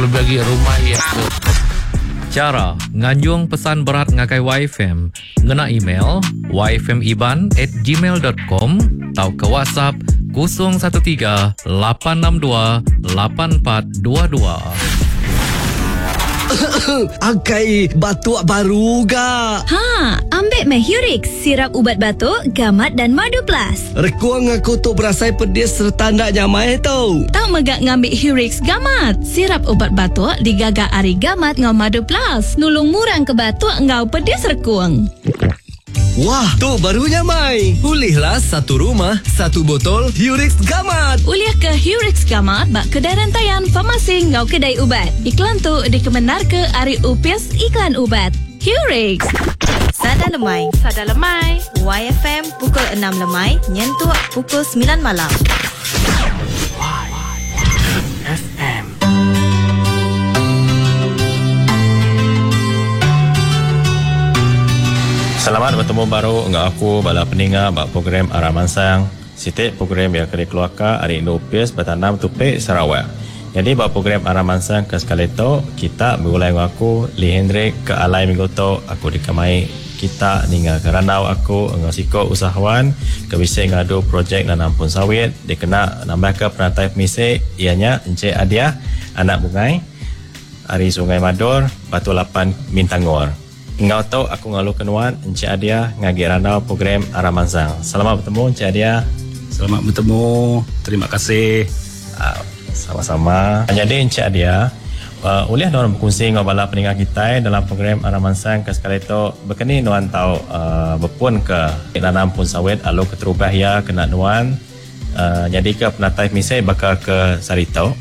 lebih lagi rumah ya. Cara nganjung pesan berat ngakai YFM, ngena email yfmiban@gmail.com atau ke WhatsApp 013-862-8422. Angkai batuk baru ga? Ambil Mehurix, sirap ubat batuk, gamat dan madu plus. Rekuang aku tu berasai pedis serta nak nyamai tau. Tak megak ngambil Hurix gamat. Sirap ubat batuk digagak ari gamat ngau madu plus. Nulung murang ke batuk ngau pedis rekuang. Wah, tu barunya Mai. Pulihlah satu rumah, satu botol Hurix Gamat. Uliah ke Hurix Gamat bak kedai rantaian farmasi ngau kedai ubat. Iklan tu dikemenar ke Ari UPS Iklan Ubat. Hurix. Sada lemai. YFM pukul 6 lemai, nyentuh pukul 9 malam. YFM. Selamat bertemu baru dengan aku bala pendengar bak program Arah Mansang. Sitik program yang kena keluarkan hari ini UPS Bertanam Tupik Sarawak. Jadi bak program Arah Mansang ke sekali tu kita berulai dengan aku Lee Hendrik ke alai minggu tu aku dikamai kita dengan keranau aku dengan siko usahawan ke bisa ngadu projek nanam pun sawit dikena nambah ke penatai misi ianya Encik Adia anak bungai hari Sungai Madur Batu Lapan Mintangor. Engkau tahu aku ngalu kenuan Encik Adia ngagi ranau program Arah Mansang. Selamat bertemu Encik Adia. Selamat bertemu. Terima kasih. Sama-sama. Jadi Encik Adia, uliah nuan berkongsi dengan bala pendengar kita dalam program Arah Mansang ke sekali itu berkini nuan tahu berpun ke nanam pun sawit alu keterubah ya kena nuan jadi ke penatai misai bakal ke Sarito.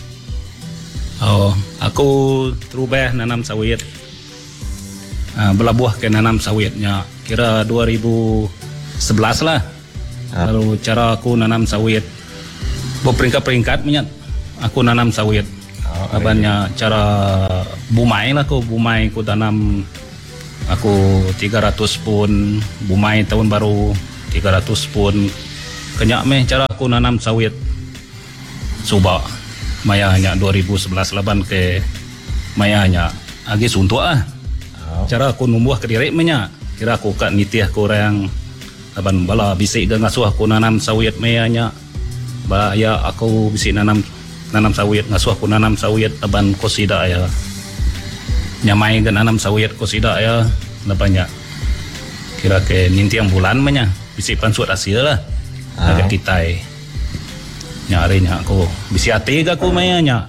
Aku terubah nanam sawit. Belabuh ke nanam sawitnya kira 2011 lah. Lalu cara aku nanam sawit berperingkat-peringkat minyak aku nanam sawit. Abannya cara bumai lah aku tanam aku 300 pun bumai tahun baru 300 pun kenyak meh cara aku nanam sawit subak mayanya 2011 laban ke mayanya agi suntuk ah. Cara aku numbuh ke diri menya kira aku kat nitiah aku orang laban bala bisik ke ngasuh aku nanam sawit mayanya ba ya aku bisik nanam sawit ngasuh aku nanam sawit laban kosida ya nyamai ke nanam sawit kosida ya labannya kira ke nintiang bulan menya bisik pansut hasil lah agak kitai nyarinya aku bisik hati ke aku mayanya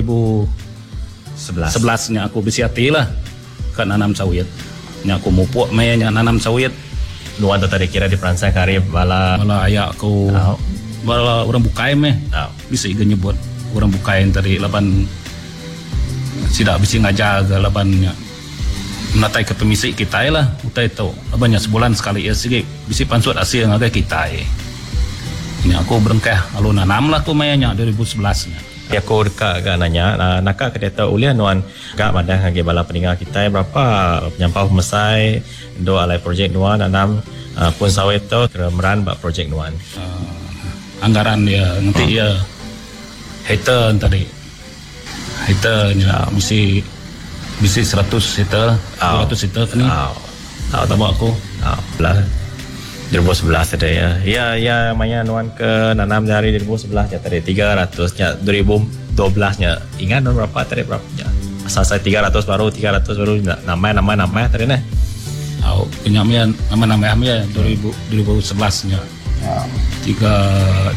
2011 nya aku bisik hati lah kan nanam sawit nya aku mupuk mayanya nanam sawit Nuan tu tadi kira di Peransai karib bala ayah aku bala orang bukai meh bisa iga nyebut orang bukai tadi laban tidak bisa ngajaga labannya natai ke pemisik kita lah utai tu labannya sebulan sekali ya sikit bisa pansut hasil ngagai kita ini aku berengkah lalu nanam lah aku mayanya 2011 nya. Ya aku dekat agak nanya nakak kata uliah nuan agak madah ngagi bala pendengar kita berapa penyampau mesai do alai projek nuan nanam pun sawit tu kemeran bak projek nuan anggaran dia nanti ya hater tadi haternya mesti 100 hater 200 hater kan ni tahu aku belah 2011 ada ya namanya nuan ke nanam dari 2011 ya tadi 300 nya 2012 nya ingat nuan berapa tadi berapa nya asal saya 300 baru nama tadi nah penyamian nama ya 2011 nya 300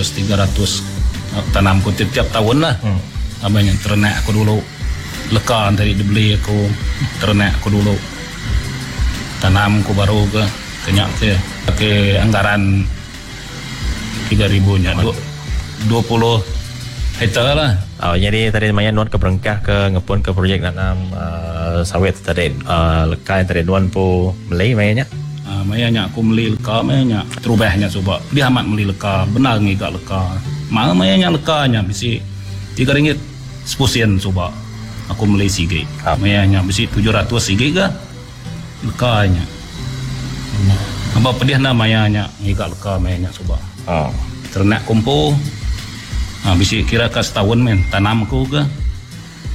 tanam ku tiap tahun lah namanya ternak aku dulu lekan tadi dibeli aku ternak aku dulu tanam ku baru ke kenyak ke anggaran 3,000 nya 20 hektar lah. Jadi tadi namanya nuan keberengkah ke ngepun ke projek nanam sawit tadi lekai tadi nuan pu beli mayanya. Mayanya aku beli leka mayanya terubahnya coba dia amat beli leka benar ngigak leka. Mayanya lekanya bisi 3 ringgit 10 sen coba aku beli sige. Mayanya bisi 700 sige ke lekanya. Apa pedih namanya ngigak leka mayanya coba. Ternak kumpul. Bisa kira ke setahun men tanam aku ke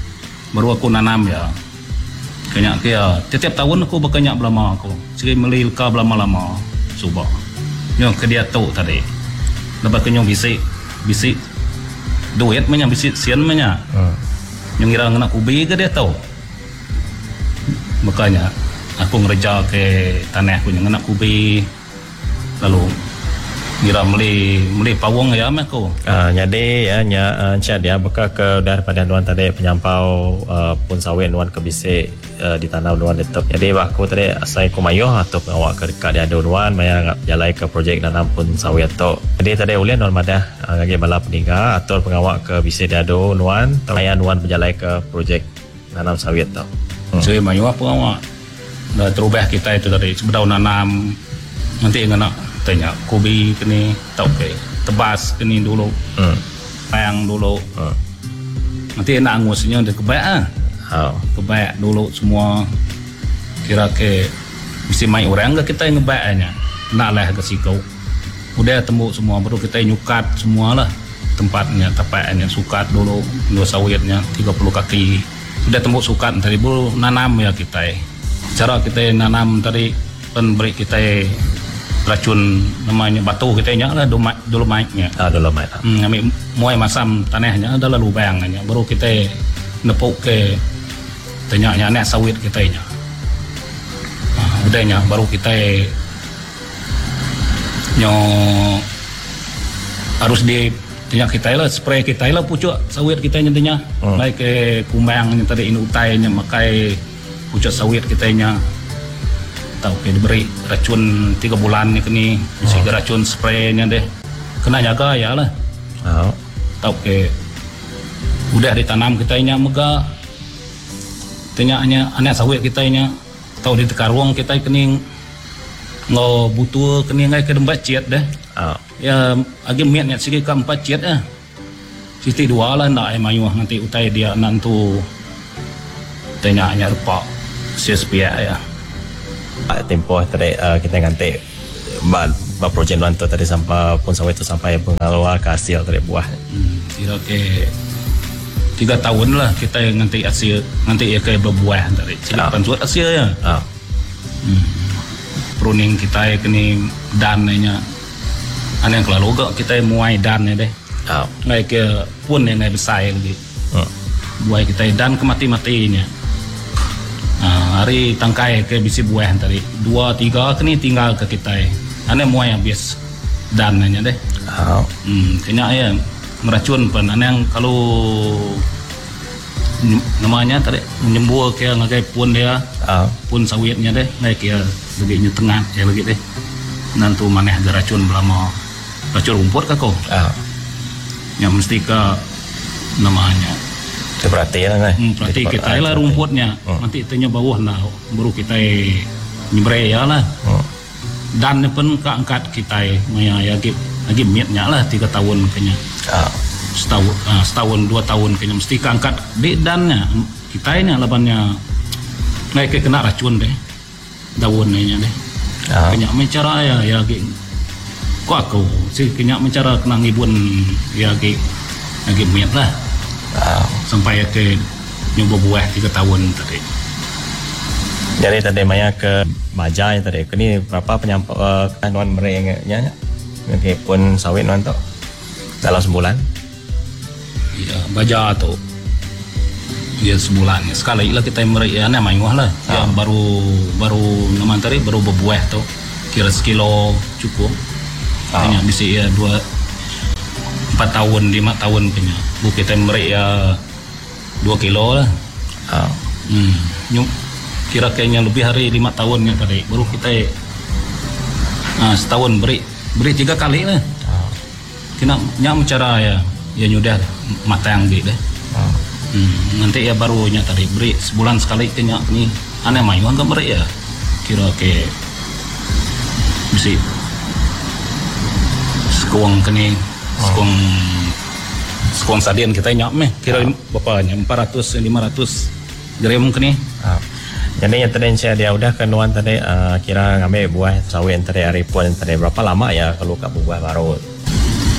baru aku nanam ya. Kena kia tiap tahun aku berkenyak belama aku. Segi melilka belama-lama subak. Nyo ke dia tu tadi. Lepas kenyo bisik duit menya bisik sian menya. Yang ngira ngena kubi ke dia tahu. Makanya aku ngereja ke tanah aku yang ngena kubi. Lalu ngira meli pawang ya aku. Jadi ya nya dia buka ke daripada nuan tadi penyampau pun sawit nuan ke bisik di tanah nuan tetap. Jadi aku tadi asai kumayuh atau awak ke dekat dia ada nuan maya jalai ke projek nanam pun sawit tu. Jadi tadi ulian nuan madah ngagi bala peniga atau pengawak ke bisik dia ada nuan maya nuan berjalai ke projek nanam sawit tu. Saya mayuh apa awak. Dah terubah kita itu tadi sebelum nanam nanti ngena tanya kubi kini tau ke tebas kini dulu payang dulu nanti nak angusnya dia kebaik kebaik dulu semua kira ke mesti main orang ke kita yang ngebaiknya nak lah ke sikau udah tembuk semua baru kita nyukat semua lah tempatnya tapaknya sukat dulu dua sawitnya 30 kaki udah tembuk sukat tadi baru nanam ya kita cara kita nanam tadi pen beri kita racun namanya batu kita nya lah dolomitnya. Dolomite. Ambil muai masam tanahnya adalah lubangnya. Baru kita nepuk ke tanyanya anak sawit kita nya. Udahnya baru kita nyo harus di tanya kita lah spray kita lah pucuk sawit kita nya tanya. Baik ke kumbang yang tadi inutainya makai pucuk sawit kita nya. Tahu ke diberi racun 3 bulan ni kini mesti racun spraynya deh kena jaga ya lah tahu ke udah ditanam kita nya mega tanyanya anak sawit kita nya tahu di tekarwang kita kini ngo butuh kini ngai ke dembat ciat deh ya agi miatnya segi ke 4 ciat sisi 2 lah ndak mayuh nanti utai dia nantu tanyanya rupa sia-sia ya. Tempoh tadi kita ganti projek nuan tu tadi sampai pun sawit tu sampai pengeluar ke hasil tadi buah. Kira ke 3 tahun lah kita nanti hasil nanti ya ke berbuah tadi. Silapan suat hasil ya. Pruning kita kini dannya. Ane yang kelalu gak kita muai dannya deh. Ngai ke pun yang ngai besar lagi. Buai kita dan kemati-matinya. Hari tangkai ke bisi buah tadi 2-3 kini tinggal ke kita ane muai habis dananya deh kena ya meracun pun ane yang kalau namanya tadi menyembuh ke ngagai pun dia pun sawitnya deh naik ya lebih tengah ya lagi deh nanti maneh ada racun belama racun rumput kau yang mesti ke namanya perhati lah kan perhati kita lah rumputnya nanti tanya bawah nah baru kita nyembre ya lah dan pun keangkat kita maya lagi miatnya lah 3 tahun kayaknya setahun 2 tahun kayaknya mesti keangkat di dannya kita ini labannya naik kena racun deh daunnya deh kayaknya mencara ya kok aku sih kayaknya mencara kena ngibun ya lagi miat lah sampai ke nyoba buah 3 tahun tadi. Jadi tadi maya ke baja tadi. Ini berapa penyampau nuan merengnya? Nanti pun sawit nuan tu dalam sebulan. Ya baja tu. Ya sebulan. Sekali lah kita merek ane mayuh lah. Ya baru nama tadi baru berbuah tu. Kira sekilo cukup. Hanya bisa ya 4 tahun 5 tahun punya. Bu kita merek ya 2 kilo lah. Kira kayaknya lebih hari 5 tahunnya tadi. Baru kita setahun beri 3 kali lah. Kena nyam cara ya nyudah matang gitu deh. Nanti ya barunya tadi beri sebulan sekali kayaknya ni aneh mayu enggak beri ya. Kira ke bisi sekuang kene sekuang sadian kita nyap meh kira bapaknya 400 500 gram kene. Jadi yang tadi saya dia udah kenuan tadi kira ngambil buah sawit tadi hari pun tadi berapa lama ya kalau ke buah baru?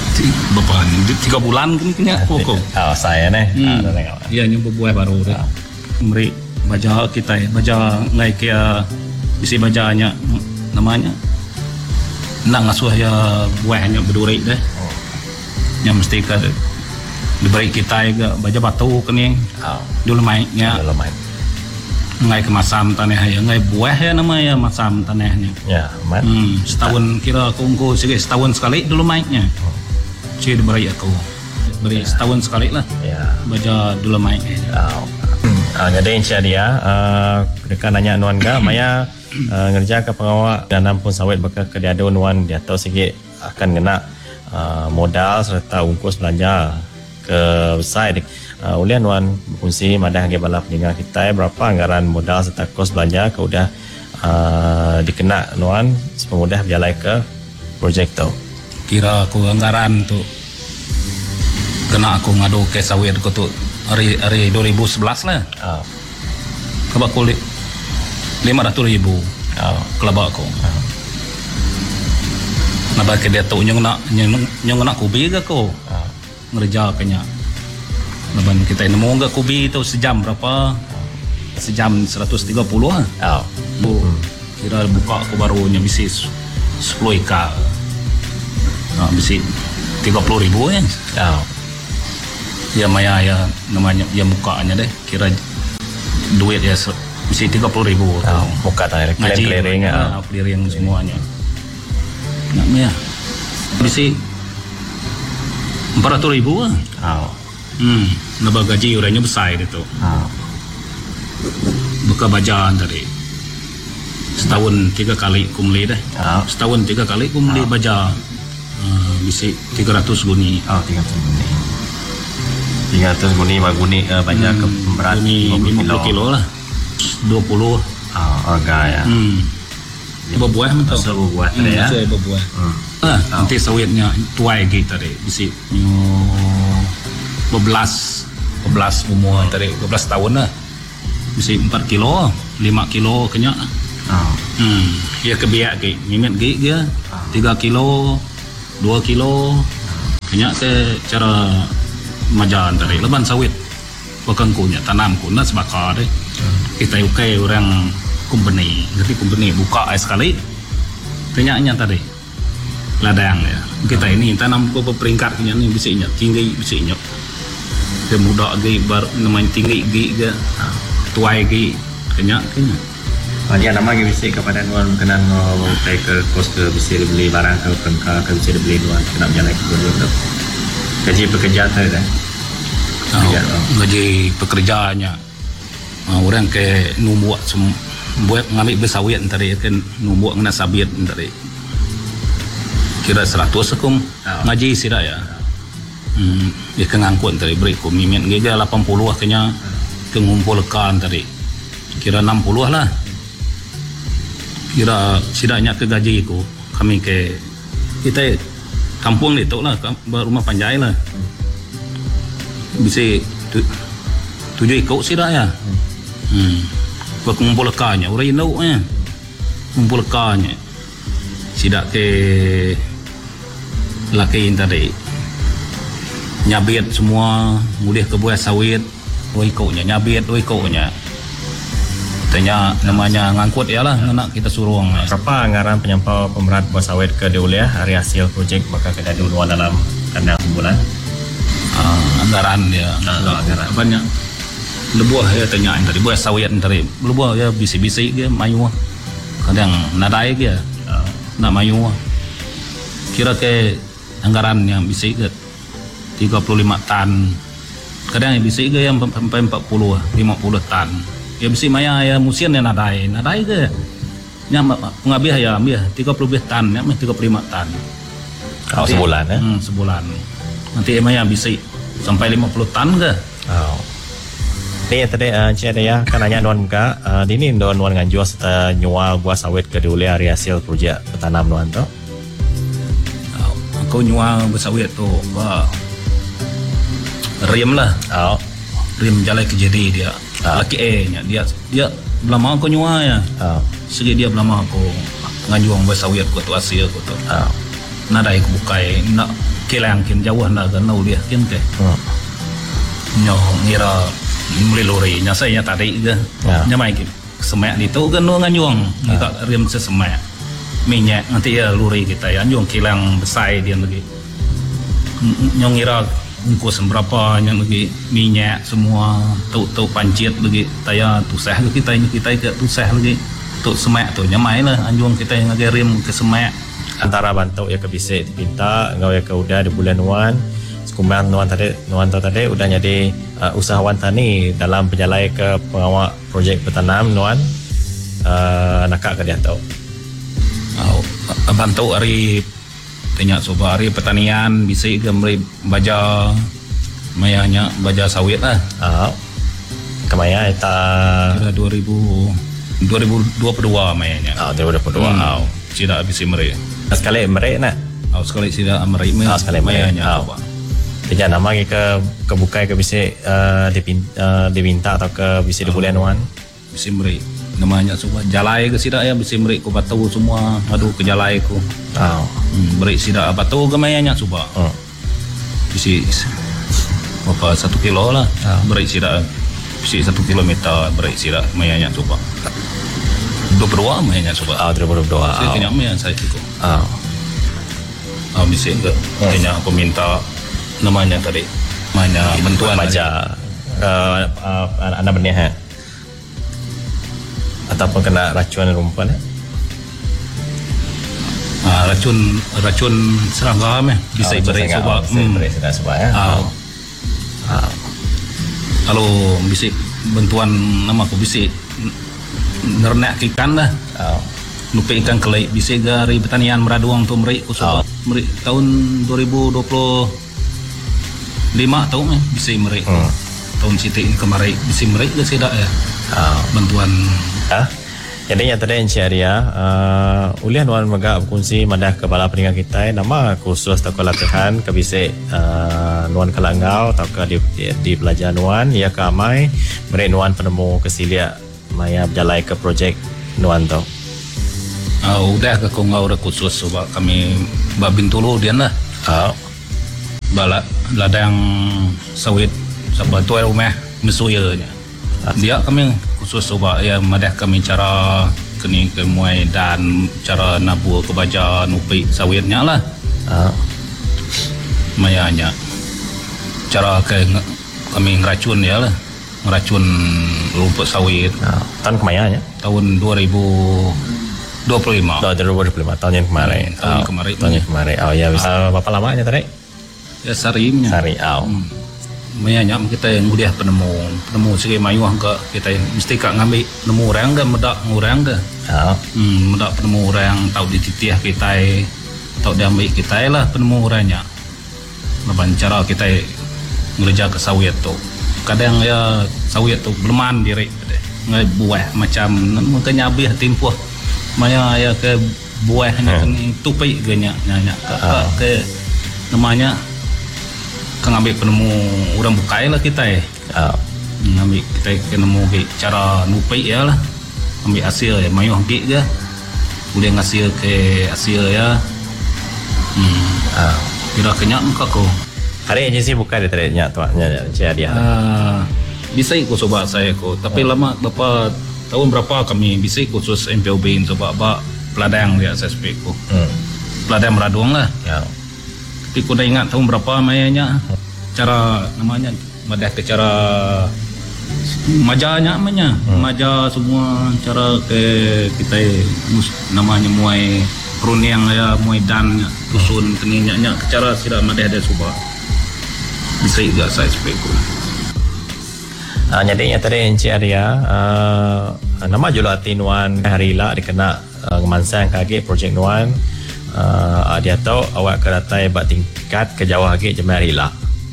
Bapaknya 3 bulan kene aku. Saya nih. Iya nyoba buah baru deh. beri baja kita baja ngai kia bisi bajanya namanya nak ngasuh ya buahnya berduri deh yang mesti ke diberi kita juga baja batu kening dulu mainnya ngai kemasam tanah ya ngai buah ya namanya masam tanahnya Ya, mat. setahun kira aku setahun sekali dulu mainnya cuy diberi aku beri setahun sekali lah Ya. baja dulu mainnya Jadi Encik dia dekat nanya nuan ga maya ngerja ke pengawal dan pun sawit bakal ke diadu nuan dia tahu sikit akan kena modal serta ungkos belanja ke website ulian nuan fungsi madah hangge balap dengan kita berapa anggaran modal serta kos belanja ke udah dikena nuan sepemudah berjalan ke projek tu. Kira aku anggaran tu kena aku ngadu ke sawit aku tu hari 2011 lah. Kebak kulit 500,000 kelabak aku. Nabak ke dia tu nyong nak kubi ke aku. Ngerja kenya. Naban kita nemu ke kubi tu sejam berapa? Sejam 130 lah. Kira buka aku barunya bisi 10 ika. Bisi 30,000 kan. Ya maya ya namanya ya mukanya deh kira duit ya mesti 30,000 Muka tanya clearing clearing semuanya nak maya mesti 400,000 lah nabag gaji orangnya besar itu buka bajaan tadi setahun 3 kali kumli deh setahun 3 kali kumli baja mesti 300 guni 300 guni maguni banyak ke berat 50 kilo lah 20 harga ya berbuah mentau berbuah tadi ya berbuah nanti sawitnya tuai kita tadi bisi 12 umur tadi 12 tahun lah bisi 4 kilo 5 kilo kenyak ya kebiak ke mimet ke dia 3 kilo 2 kilo kenyak ke cara majan tadi leban sawit bukan kunya tanam kuna sebakar deh kita ukai orang company ngerti company buka sekali kenyaknya tadi ladang ya kita ini tanam ke peringkat kenyak ni bisa inyak tinggi bisa inyak ke muda ge baru namanya tinggi ge tuai ge kenyak dia nama ge bisa kepada nuan kena ngutai ke kos ke bisa beli barang ke pengka ke bisa beli nuan kena berjalan ke dulu gaji pekerja tu dah. Gaji pekerjaannya orang ke numbuak buat ngambil bersawit tadi kan numbuak kena sabit tadi kira 100 sekum ngaji sida ya dia kengangkut tadi beri ku mimin gega 80 kenya kengumpulkan tadi kira 60 lah kira sidanya ke gaji ku kami ke kita kampung itu lah rumah panjai lah bisa 7 ikut sih dah ya kumpul lekannya orang induk ya kumpul lekannya sidak ke laki tadi nyabit semua mudah ke buah sawit 2 ikutnya nyabit 2 ikutnya tanya namanya ngangkut ya lah nak kita suruh berapa anggaran penyampau pemerat buah sawit ke Deuliah hari hasil projek bakal kita duluan dalam kandang sebulan anggaran dia anggaran banyak lebuah ya tanya tadi buah sawit tadi lebuah ya bisi-bisi dia mayu kadang nadai dia nak mayu kira ke anggaran yang bisi ke 35 tan kadang yang bisi ke yang sampai 40 50 tan ya bisi maya ya musian ya nadai ke yang pengabih ya ambil 30 tan ya 35 tan sebulan ya sebulan nanti maya bisi sampai 50 tan ke ni tadi Encik Daya kan nanya nuan muka di ni nuan nganjur serta nyual buah sawit ke Deuliah hari hasil projek bertanam nuan tu aku nyual buah sawit tu rim lah rim jalan ke jadi dia laki nya dia belum aku nyual ya segi dia belum aku nganjur buah sawit aku tu hasil aku tu nadai aku bukai nak kelangkin jauh nak kenal dia kan ke nyo ngira mulai lori nya saya tarik ke nyamai semak di tu kan nganyuang kita rem sesemak minyak nanti ya lori kita ya nyuang kilang besar dia lagi nyong ngira ungkus berapa yang lagi minyak semua tu pancit lagi taya tusah kita ke tusah lagi tu semak tu nyamai lah anjuang kita yang lagi rem ke semak antara bantu ya ke bisik dipinta ngau ya ke udah di bulan Nuan sekumbang Nuan tadi udah jadi usahawan tani dalam penjalai ke pengawal projek bertanam Nuan nakak ke dia tahu bantu hari tanya coba hari pertanian bisa ke meri baja mayanya baja sawit lah kemaya eta kira 2022 mayanya 2022 tidak bisa meri sekali meri nak sekali tidak meri sekali mayanya tidak nama ke bukai ke bisa diminta atau ke bisa di bulan Nuan bisa meri namanya coba jalai ke sidak ya bisa meri ku batu semua aduh ke jalai ku beri sidak batu ke mayanya coba bisa berapa 1 kilo lah beri sidak bisa 1 kilometer beri sidak mayanya coba 22 mayanya coba 22 saya kenyang mayanya saya itu bisa ke kenyang aku minta namanya tadi namanya bantuan baca anak benih ataupun kena racun rumput racun serangga bisa beri sebab ya kalau bisa bantuan nama aku bisa nernak ikan lah nupi ikan kelai bisa dari pertanian meraduang tu meri tahun 2025 tahun bisa meri tahun sitik kemarin bisa meri ke tidak ya bantuan jadi yang tadi Encik Arya ulian Nuan Megak berkongsi madah kepala peningan kita nama khusus atau latihan ke bisik Nuan Kelangau atau ke di pelajar Nuan ya ke amai meri Nuan penemu kesilia maya berjalai ke projek Nuan tu udah ke Kongau udah khusus sebab kami babin tulu dia lah balak ladang sawit sebab tu rumah mesuyanya dia kami khusus sebab ya madah kami cara kini ke muai dan cara nabur ke baja nupi sawitnya lah mayanya cara ke kami ngeracun ya lah ngeracun rumput sawit tahun kemayanya tahun 2025 tahun yang kemarin ya bisa berapa lamanya tadi ya sarinya mayanya kita yang mudah penemu sikit mayuah ke kita mesti kak ngambil nemu orang ke medak orang ke medak penemu orang tahu dititiah kita tahu diambil kita lah penemu orangnya lepas cara kita ngerja ke sawit tu kadang ya sawit tu beleman diri ngai buah macam makanya habis timpuh maya ya ke buahnya ni tupai ganya nanya ke namanya kan ambil penemu orang bukai lah kita ambil kita nemu cara nupai ya lah ambil hasil ya mayuh ambil je boleh ngasih ke hasil ya kira kenyak muka ko hari agensi buka dia tadi nyak tuaknya dia bisa ikut coba saya ko tapi lama berapa tahun berapa kami bisa khusus MPOB coba peladang dia SSP ko peladang meraduang lah tapi aku dah ingat tahun berapa mayanya cara namanya madah ke cara majanya maja semua cara ke kita namanya muai peruniang ya muai dan tusun keninyak ke cara sila madah ada subah bisa juga saya speku jadi yang tadi Encik Arya nama julati Nuan hari lah dikena ngemansang kaki projek Nuan dia tahu awak keratai buat tingkat ke jauh lagi jemaah rila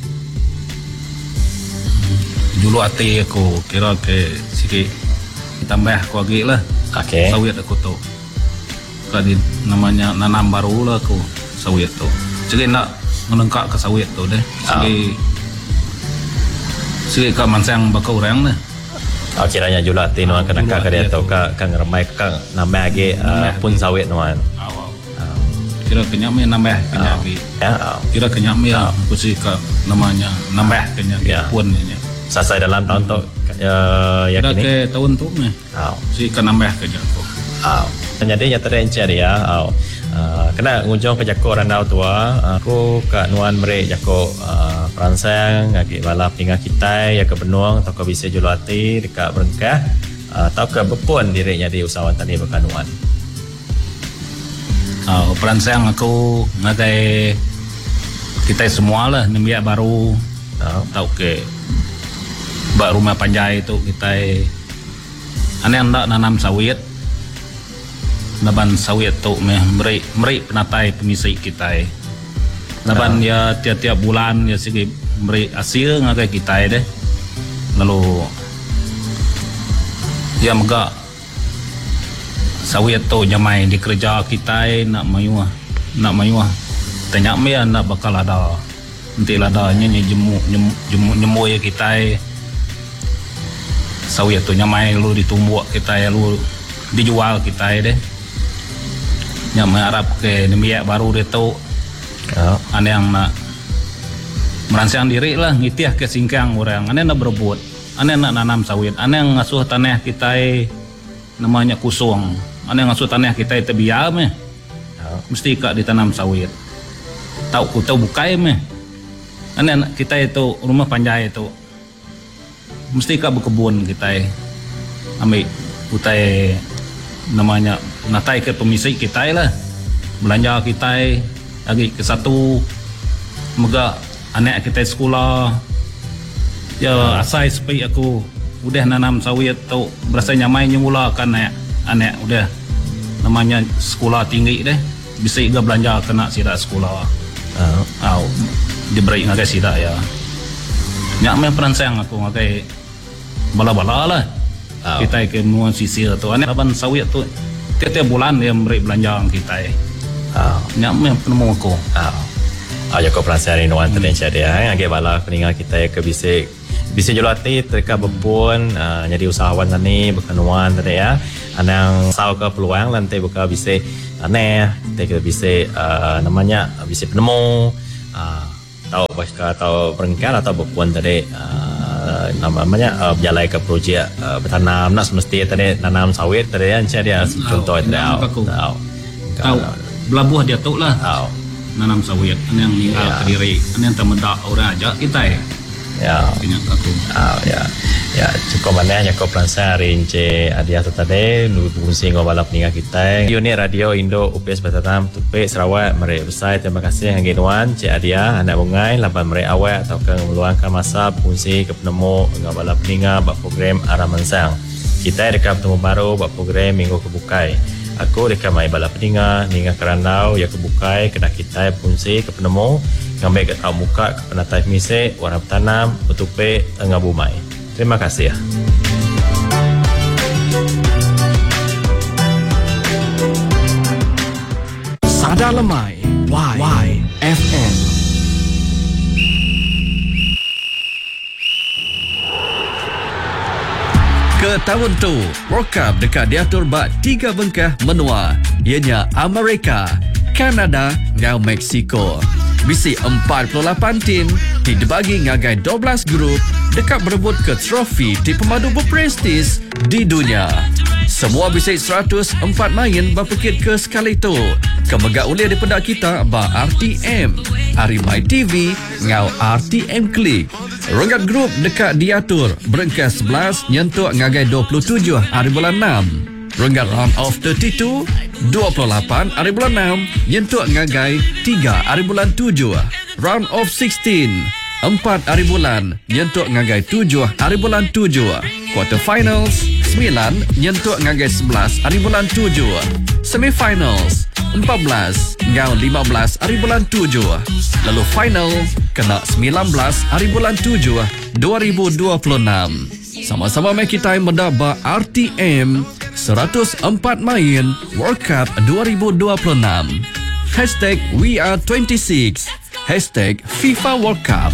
dulu hati aku kira ke sikit tambah aku lagi lah sawit aku tu tadi namanya nanam baru lah aku sawit tu sikit nak menengkak ke sawit tu deh sikit ke mansang bakal orang lah kiranya julati Nuan kena ke dia tahu ke ngeremai ke nambah lagi pun sawit Nuan kira kenyam nambah kenyam kira kenyam aku sih ke namanya nambah kenyam pun ini Selesai dalam tahun tu yang Dah kini. ke tahun tu meh. Si kan nambah kerja aku. Jadi yang tadi encik dia kena ngujung ke jako randau tua aku ke nuan merek jako peransang ngaki bala tinggal kita ya ke benuang atau ke bisa julati dekat berengkah atau ke bepun diri jadi usahawan tadi berkanuan. Peransang aku ngagai kita semua lah nembiak baru tahu ke bak rumah panjai itu kita ane hendak nanam sawit naban sawit tu meri penatai pemisai kita naban ya tiap-tiap bulan ya segi meri hasil ngagai kita deh lalu ya megak sawit tu jamai di kerja kita nak mayuah tanya me nak bakal ada nanti ladanya jemu ya kita sawit tu nyamai lu ditumbuk kita lu dijual kita deh nyamai harap ke nemiak baru dia tu ane yang nak merancang diri lah ngitiah ke singkang orang ane nak berebut ane nak nanam sawit ane yang ngasuh tanah kita namanya kusung ane yang ngasuh tanah kita tebiar meh mesti kak ditanam sawit tahu bukai meh ane kita itu rumah panjai itu mesti kak berkebun kita ambil utai namanya natai ke pemisai kita lah belanja kita lagi ke satu mega anak kita sekolah ya asai supaya aku udah nanam sawit tu berasa nyamai nyemula kan anak udah namanya sekolah tinggi deh bisa juga belanja kena sidak sekolah diberi ngagai sidak ya nyamai peransang aku ngagai bala-bala lah kita ke nuan sisir tu ane aban sawit tu tiap bulan dia beri belanja kita nyamai penemu aku Joko perasaan nuan terdencar dia agak bala peninggal kita ke bisa julati terka bepun jadi usahawan tani berkenuan tadi ya anang sau ke peluang nanti buka bisa aneh kita bisa namanya bisa penemu tahu pasca atau perengkar atau bepun tadi namanya berjalan ke projek bertanam nak semesti tadi nanam sawit tadi kan dia contoh tadi tahu belabuh dia tu lah nanam sawit yang tinggal ke diri yang temedak orang aja kita ya cukup mana cukup peransang rinci adia tu tadi lu fungsi ngobala peninggal kita unit radio Indo UPS Batam Tupik Sarawak mereka besar terima kasih hangginuan Cik Adia anak bungai laban mereka awak atau ke meluangkan masa fungsi ke penemu ngobala peninggal bak program Aramansang kita dekat bertemu baru bak program minggu kebukai aku dekat mai bala peninggal hingga kerandau ya kebukai kena kita fungsi ke penemu ngambil ke tahu muka ke penatai misek warna bertanam Tupik Tengah Bumai. Terima kasih ya. Sadar Lemai YFM. Ke tahun tu, World Cup dekat diatur bak 3 bengkah menua. Ianya Amerika, Kanada dan Mexico. Bisi 48 tim dibagi ngagai 12 grup dekat berebut ke trofi di pemadu berprestis di dunia. Semua bisi 104 main berpekit ke sekali tu. Kemegak ulia daripada kita ba RTM, Arimai TV ngau RTM Klik. Ronggat grup dekat diatur berengkas 11 nyentuk ngagai 27 hari bulan 6. Renggat round of 32 28 hari bulan 6 nyentuk ngagai 3 hari bulan 7. Round of 16 4 hari bulan nyentuk ngagai 7 hari bulan 7. Quarter finals 9 nyentuk ngagai 11 hari bulan 7. Semifinals 14 ngau 15 hari bulan 7. Lalu final kena 19 hari bulan 7 2026. Sama-sama mai kita mendapat RTM 104 main World Cup 2026. #WeAre26 #FIFA World Cup.